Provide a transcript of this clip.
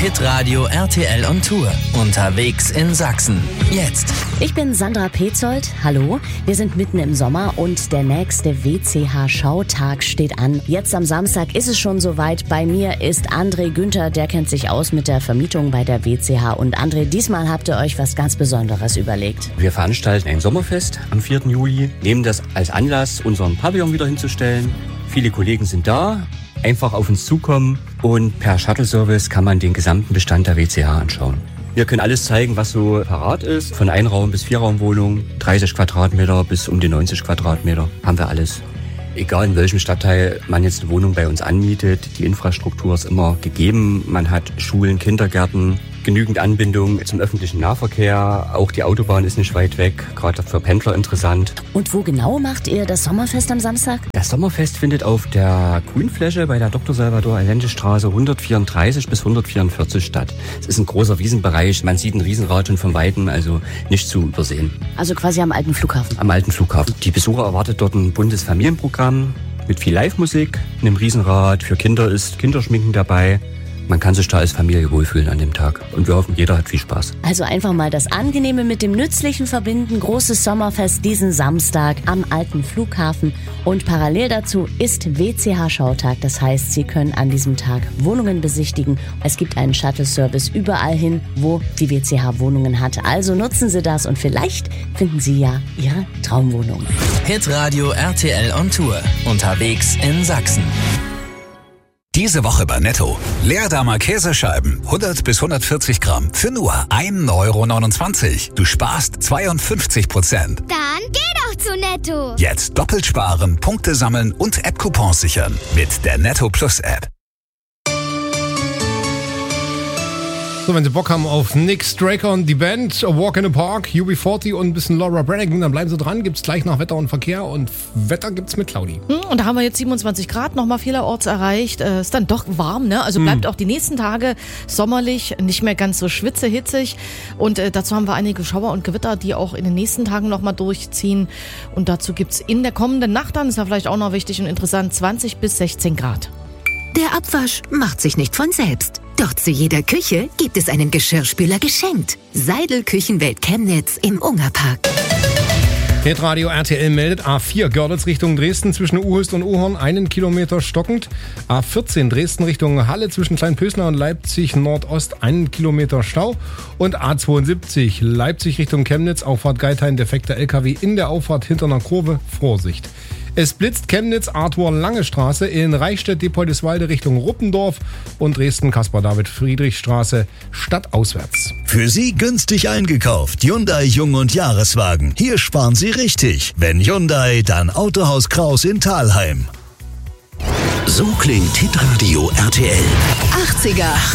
Hitradio RTL on Tour. Unterwegs in Sachsen. Jetzt. Ich bin Sandra Petzold. Hallo. Wir sind mitten im Sommer und der nächste WCH-Schautag steht an. Jetzt am Samstag ist es schon soweit. Bei mir ist André Günther, der kennt sich aus mit der Vermietung bei der WCH. Und André, diesmal habt ihr euch was ganz Besonderes überlegt. Wir veranstalten ein Sommerfest am 4. Juli, nehmen das als Anlass, unseren Pavillon wieder hinzustellen. Viele Kollegen sind da. Einfach auf uns zukommen und per Shuttle-Service kann man den gesamten Bestand der WCH anschauen. Wir können alles zeigen, was so parat ist. Von Einraum- bis Vierraumwohnungen, 30 Quadratmeter bis um die 90 Quadratmeter haben wir alles. Egal in welchem Stadtteil man jetzt eine Wohnung bei uns anmietet, die Infrastruktur ist immer gegeben. Man hat Schulen, Kindergärten, genügend Anbindung zum öffentlichen Nahverkehr. Auch die Autobahn ist nicht weit weg, gerade für Pendler interessant. Und wo genau macht ihr das Sommerfest am Samstag? Das Sommerfest findet auf der Grünfläche bei der Dr. Salvador Allende Straße 134 bis 144 statt. Es ist ein großer Wiesenbereich. Man sieht ein Riesenrad schon von Weitem, also nicht zu übersehen. Also quasi am alten Flughafen? Am alten Flughafen. Die Besucher erwartet dort ein buntes Familienprogramm mit viel Live-Musik, einem Riesenrad. Für Kinder ist Kinderschminken dabei. Man kann sich da als Familie wohlfühlen an dem Tag. Und wir hoffen, jeder hat viel Spaß. Also einfach mal das Angenehme mit dem Nützlichen verbinden. Großes Sommerfest diesen Samstag am alten Flughafen. Und parallel dazu ist WCH-Schautag. Das heißt, Sie können an diesem Tag Wohnungen besichtigen. Es gibt einen Shuttle-Service überall hin, wo die WCH Wohnungen hat. Also nutzen Sie das und vielleicht finden Sie ja Ihre Traumwohnung. Hitradio RTL on Tour. Unterwegs in Sachsen. Diese Woche bei Netto. Leerdammer Käsescheiben, 100 bis 140 Gramm, für nur 1,29 €. Du sparst 52%. Dann geh doch zu Netto. Jetzt doppelt sparen, Punkte sammeln und App-Coupons sichern. Mit der Netto Plus App. So, wenn Sie Bock haben auf Nick Straker und die Band, A Walk in the Park, UB40 und ein bisschen Laura Branigan, dann bleiben Sie dran. Gibt's gleich nach Wetter und Verkehr und Wetter gibt's mit Claudi. Und da haben wir jetzt 27 Grad nochmal vielerorts erreicht. Ist dann doch warm, ne? Also bleibt auch die nächsten Tage sommerlich, nicht mehr ganz so schwitzehitzig. Und dazu haben wir einige Schauer und Gewitter, die auch in den nächsten Tagen nochmal durchziehen. Und dazu gibt's in der kommenden Nacht dann, ist ja vielleicht auch noch wichtig und interessant, 20 bis 16 Grad. Der Abwasch macht sich nicht von selbst. Doch zu jeder Küche gibt es einen Geschirrspüler geschenkt. Seidel Küchenwelt Chemnitz im Ungerpark. Hitradio RTL meldet A4 Görlitz Richtung Dresden zwischen Uhöst und Uhorn 1 Kilometer stockend. A14 Dresden Richtung Halle zwischen Kleinpösner und Leipzig Nordost 1 Kilometer Stau. Und A72 Leipzig Richtung Chemnitz, Auffahrt Geithain, defekter LKW in der Auffahrt hinter einer Kurve, Vorsicht. Es blitzt Chemnitz, Arthur Lange Straße, in Reichstätt, Diepoldeswalde Richtung Ruppendorf und Dresden, Caspar-David-Friedrich-Straße, stadtauswärts. Für Sie günstig eingekauft. Hyundai Jung- und Jahreswagen. Hier sparen Sie richtig. Wenn Hyundai, dann Autohaus Kraus in Thalheim. So klingt Hitradio RTL. 80er.